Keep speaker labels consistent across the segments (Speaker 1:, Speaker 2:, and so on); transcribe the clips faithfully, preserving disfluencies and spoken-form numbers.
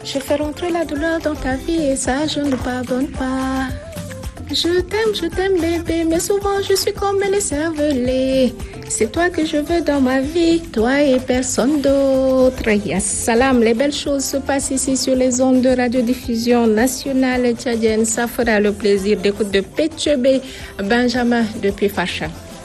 Speaker 1: Je fais rentrer la douleur dans ta vie et ça, je ne pardonne pas. Je t'aime, je t'aime bébé, mais souvent je suis comme les cervelets. C'est toi que je veux dans ma vie, toi et personne d'autre. Yes, salam, les belles choses se passent ici sur les ondes de radiodiffusion nationale tchadienne. Ça fera le plaisir d'écouter de Pétchebé Benjamin depuis Facha.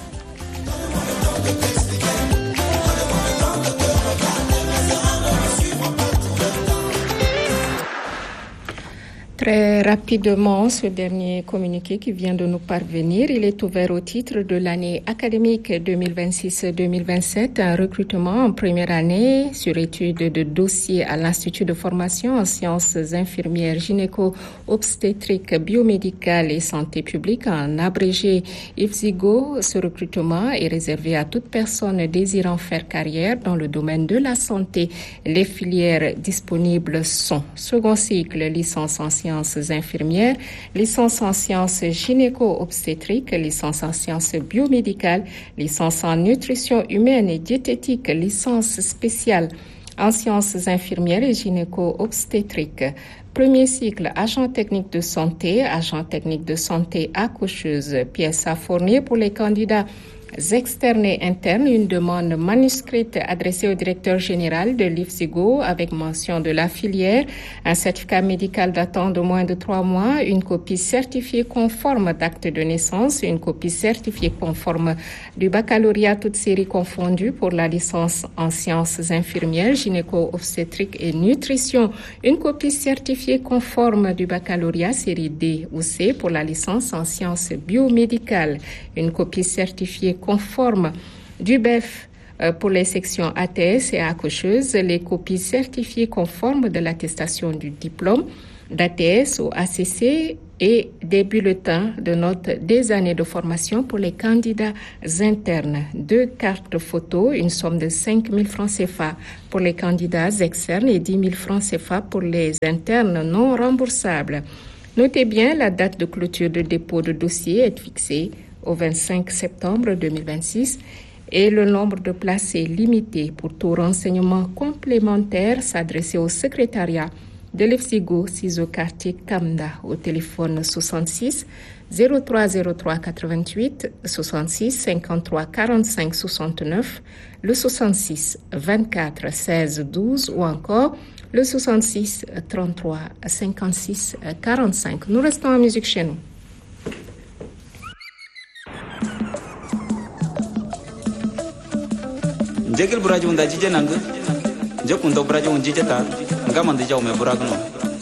Speaker 1: Très rapidement, ce dernier communiqué qui vient de nous parvenir, il est ouvert au titre de l'année académique deux mille vingt-six deux mille vingt-sept, un recrutement en première année sur étude de dossier à l'Institut de formation en sciences infirmières, gynéco-obstétriques, biomédicales et santé publique, en abrégé I F S I G O. Ce recrutement est réservé à toute personne désirant faire carrière dans le domaine de la santé. Les filières disponibles sont second cycle, licence en sciences infirmières, licence en sciences gynéco-obstétriques, licence en sciences biomédicales, licence en nutrition humaine et diététique, licence spéciale en sciences infirmières et gynéco-obstétriques. Premier cycle, agent technique de santé, agent technique de santé accoucheuse, pièces à fournir pour les candidats externes et internes, une demande manuscrite adressée au directeur général de l'I F S I G O avec mention de la filière, un certificat médical datant de moins de trois mois, une copie certifiée conforme d'acte de naissance, une copie certifiée conforme du baccalauréat, toutes séries confondues pour la licence en sciences infirmières, gynéco-obstétrique et nutrition, une copie certifiée conforme du baccalauréat série D ou C pour la licence en sciences biomédicales, une copie certifiée conforme du B E F pour les sections A T S et accoucheuse, les copies certifiées conformes de l'attestation du diplôme d'A T S ou A C C et des bulletins de notes des années de formation pour les candidats internes. Deux cartes photos, une somme de cinq mille francs C F A pour les candidats externes et dix mille francs C F A pour les internes non remboursables. Notez bien, la date de clôture de dépôt de dossier est fixée au vingt-cinq septembre deux mille vingt-six et le nombre de places est limité. Pour tout renseignement complémentaire, s'adresser au secrétariat de l'I F S I G O, six au quartier Kamda, au téléphone soixante-six zéro trois zéro trois quatre-vingt-huit soixante-six cinquante-trois quarante-cinq soixante-neuf, le soixante-six vingt-quatre seize douze ou encore le soixante-six trente-trois cinquante-six quarante-cinq. Nous restons en musique chez nous.
Speaker 2: Jekil buraji unda jije nang, jekun do buraji un jije ta, ngaman de jaume buragno.